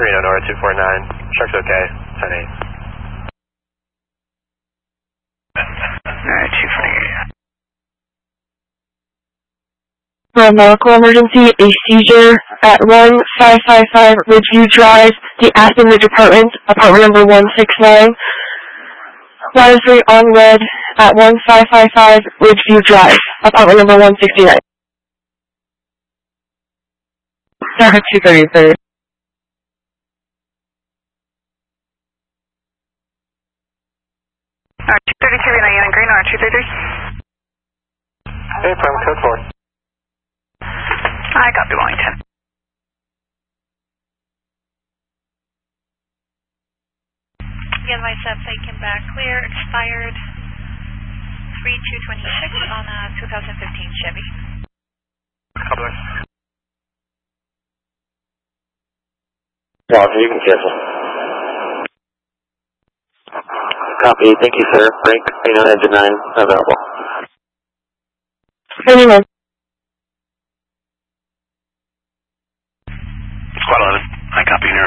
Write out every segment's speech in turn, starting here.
Reno Nora 249, Shark's okay, 10-8. Alright, 248. For a medical emergency, a seizure at 1555 Ridgeview Drive, the Aspen Ridge Apartment, apartment number 169. Line 3 on red at 1555 Ridgeview Drive, apartment number 169. Start at 233. Alright, 233 Reno, Yana Green, or 233? Hey, Prime Code 4. I copy Wellington. Again, myself, taken back clear, expired 3/2/26 on a 2015 Chevy. Copy. Roger, you can cancel. Copy, thank you, sir. Break, Reno, engine 9, available. Anyone? Squad 11, I copy Nero.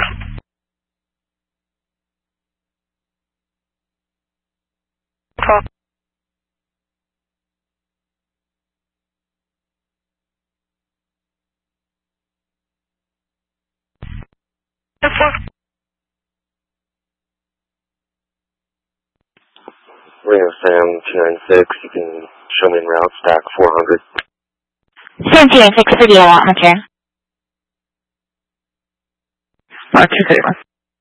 Reno Sam 296, you can show me en route, stack 400. Sam 296, video on, okay. 231.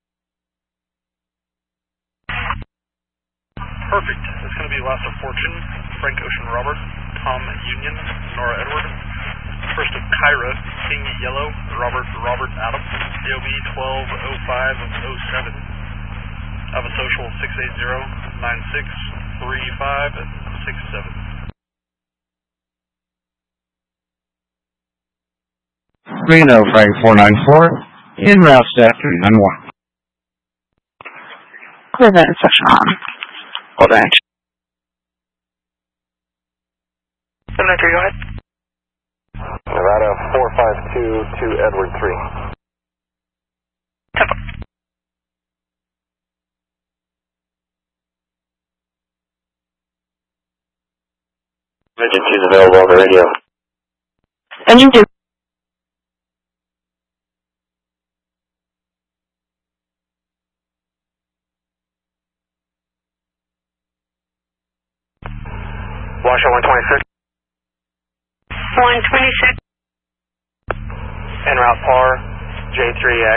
Perfect. It's going to be Last of Fortune, Frank Ocean Robert, Tom Union, Nora Edward. First of Kyra, King Yellow, Robert Adam, DOB 120507. I have a social 680-9635-67. Reno, Frank 494, en route staff 391. Clear that session on. Hold on. 793, go ahead. Nevada 452 to Edward 3. Tempo. Engine 2 is available on the radio. Engine 2. Washoe 126. 126. En route par, J3X.